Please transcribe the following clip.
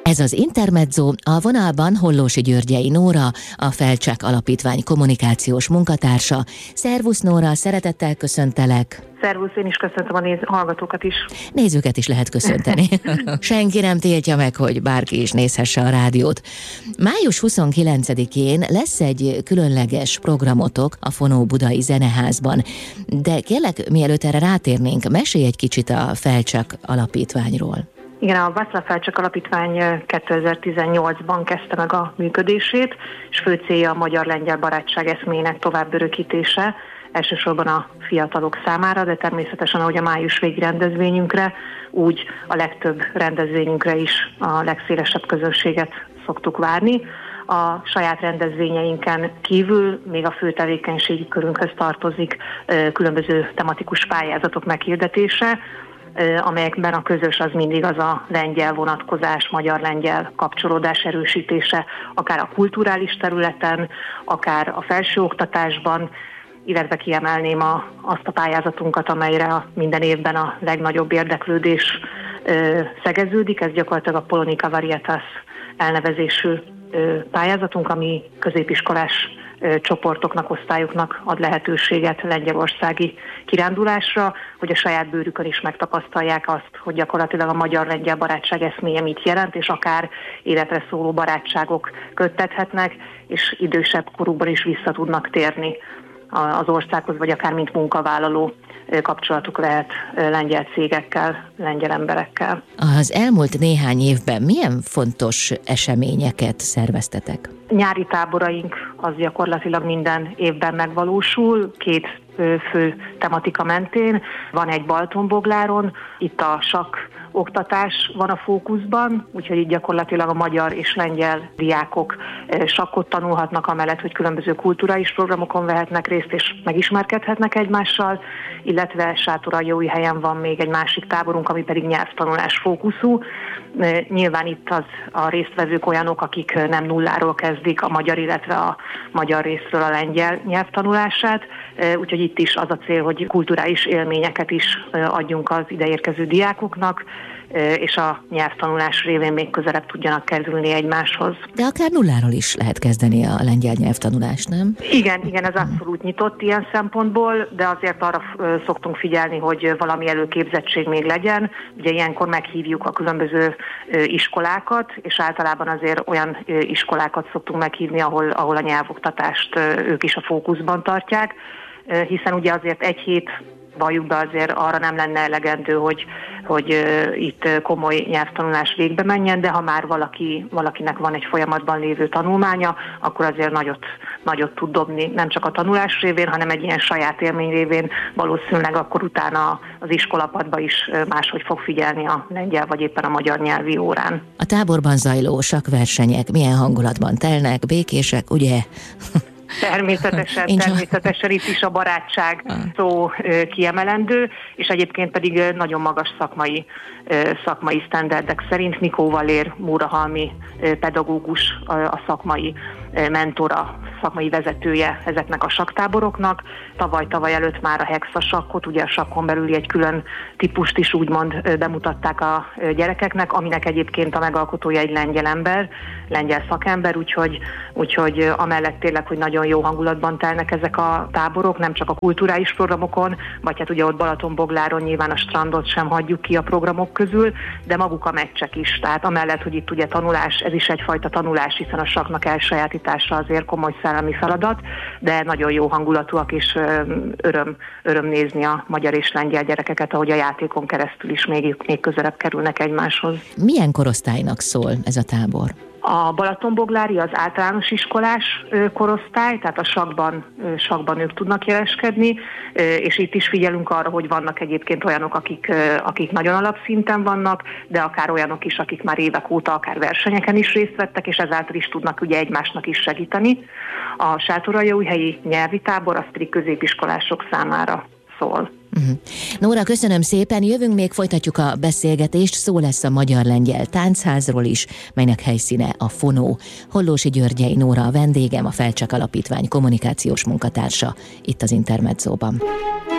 Ez az Intermezzo, a vonalban Hollósy Györgyei Nóra, a Felcsek Alapítvány kommunikációs munkatársa. Szervusz Nóra, szeretettel köszöntelek. Szervusz, én is köszöntöm a hallgatókat is. Nézőket is lehet köszönteni. Senki nem tiltja meg, hogy bárki is nézhesse a rádiót. Május 29-én lesz egy különleges programotok a Fonó Budai Zeneházban. De kérlek, mielőtt erre rátérnénk, mesélj egy kicsit a Felcsek Alapítványról. Igen, a Václav Felcsek Alapítvány 2018-ban kezdte meg a működését, és fő célja a magyar-lengyel barátság eszméjének továbbörökítése, elsősorban a fiatalok számára, de természetesen ahogy a május végi rendezvényünkre, úgy a legtöbb rendezvényünkre is a legszélesebb közönséget szoktuk várni. A saját rendezvényeinken kívül még a fő tevékenységi körünkhöz tartozik különböző tematikus pályázatok meghirdetése, amelyekben a közös az mindig az a lengyel vonatkozás, magyar-lengyel kapcsolódás erősítése, akár a kulturális területen, akár a felsőoktatásban, illetve kiemelném azt a pályázatunkat, amelyre minden évben a legnagyobb érdeklődés szegeződik. Ez gyakorlatilag a Polonika Varietas elnevezésű pályázatunk, ami középiskolás csoportoknak, osztályoknak ad lehetőséget lengyelországi kirándulásra, hogy a saját bőrükön is megtapasztalják azt, hogy gyakorlatilag a magyar-lengyel barátság eszméje mit jelent, és akár életre szóló barátságok köttethetnek, és idősebb korukban is vissza tudnak térni az országhoz, vagy akár mint munkavállaló kapcsolatuk lehet lengyel cégekkel, lengyel emberekkel. Az elmúlt néhány évben milyen fontos eseményeket szerveztetek? Nyári táboraink az gyakorlatilag minden évben megvalósul, 2 fő tematika mentén. Van egy Balatonbogláron, itt a sakk oktatás van a fókuszban, úgyhogy itt gyakorlatilag a magyar és lengyel diákok sakkot tanulhatnak, amellett, hogy különböző kulturális programokon vehetnek részt és megismerkedhetnek egymással, illetve Sátoraljaújhelyen van még egy másik táborunk, ami pedig nyelvtanulás fókuszú. Nyilván itt a résztvevők olyanok, akik nem nulláról kezdik a magyar, illetve a magyar részről a lengyel nyelvtanulását, úgyhogy itt is az a cél, hogy kulturális élményeket is adjunk az ideérkező diákoknak, és a nyelvtanulás révén még közelebb tudjanak kerülni egymáshoz. De akár nulláról is lehet kezdeni a lengyel nyelvtanulást, nem? Igen, ez abszolút nyitott ilyen szempontból, de azért arra szoktunk figyelni, hogy valami előképzettség még legyen. Ugye ilyenkor meghívjuk a különböző iskolákat, és általában azért olyan iskolákat szoktunk meghívni, ahol a nyelvoktatást ők is a fókuszban tartják, hiszen ugye azért egy hét, valljuk be, azért arra nem lenne elegendő, hogy itt komoly nyelvtanulás végbe menjen, de ha már valakinek van egy folyamatban lévő tanulmánya, akkor azért nagyot tud dobni, nem csak a tanulás révén, hanem egy ilyen saját élmény révén valószínűleg akkor utána az iskolapadba is máshogy fog figyelni a lengyel vagy éppen a magyar nyelvi órán. A táborban zajló sakkversenyek milyen hangulatban telnek, békések, ugye? Természetesen itt is a barátság szó kiemelendő, és egyébként pedig nagyon magas szakmai sztenderdek szerint Mikó Valér Múrahalmi pedagógus a szakmai mentora, szakmai vezetője ezeknek a sakktáboroknak. Tavaly előtt már a hexasakkot, ugye a sakkon belüli egy külön típust is úgymond bemutatták a gyerekeknek, aminek egyébként a megalkotója egy lengyel ember, lengyel szakember, úgyhogy amellett tényleg, hogy nagyon jó hangulatban telnek ezek a táborok, nem csak a kulturális programokon, vagy hát ugye ott Balatonbogláron nyilván a strandot sem hagyjuk ki a programok közül, de maguk a meccsek is. Tehát amellett, hogy itt ugye tanulás, ez is egyfajta tanulás, hiszen a sakknak elsajátítása azért komoly szellemi feladat, de nagyon jó hangulatúak, és öröm nézni a magyar és lengyel gyerekeket, ahogy a játékon keresztül is még közelebb kerülnek egymáshoz. Milyen korosztálynak szól ez a tábor? A Balatonboglári az általános iskolás korosztály, tehát a sakkban ők tudnak jeleskedni, és itt is figyelünk arra, hogy vannak egyébként olyanok, akik nagyon alapszinten vannak, de akár olyanok is, akik már évek óta akár versenyeken is részt vettek, és ezáltal is tudnak ugye egymásnak is segíteni. A Sátoraljaújhelyi nyelvi tábor az pedig középiskolások számára szól. Nóra, köszönöm szépen, jövünk még, folytatjuk a beszélgetést, szó lesz a Magyar-Lengyel Táncházról is, melynek helyszíne a Fonó. Hollósy Györgyei Nóra a vendégem, a Felcsek Alapítvány kommunikációs munkatársa itt az Intermezzóban.